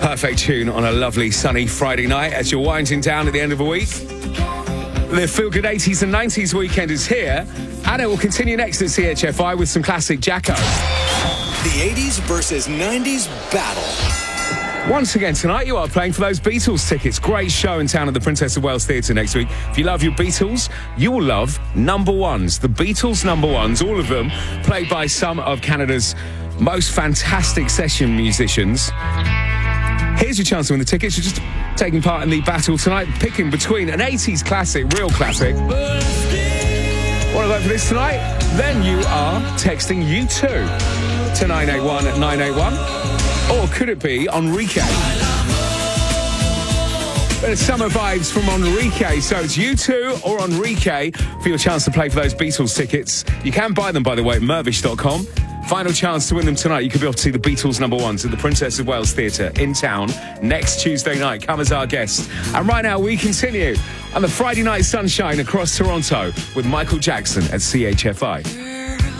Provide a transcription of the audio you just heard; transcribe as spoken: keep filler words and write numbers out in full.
Perfect tune on a lovely sunny Friday night as you're winding down at the end of a week. The Feel Good eighties and nineties weekend is here, and it will continue next at C H F I with some classic Jacko. The eighties versus nineties battle. Once again tonight, you are playing for those Beatles tickets. Great show in town at the Princess of Wales Theatre next week. If you love your Beatles, you will love number ones. The Beatles number ones, all of them, played by some of Canada's most fantastic session musicians. Here's your chance to win the tickets. You're just taking part in the battle tonight, picking between an eighties classic, real classic. Want to vote for this tonight? Then you are texting U two to nine eight one nine eight one. Or could it be Enrique? There's summer vibes from Enrique, so it's U two or Enrique for your chance to play for those Beatles tickets. You can buy them, by the way, at mervish dot com. Final chance to win them tonight. You could be off to see the Beatles number ones at the Princess of Wales Theatre in town next Tuesday night. Come as our guest. And right now we continue on the Friday night sunshine across Toronto with Michael Jackson at C H F I.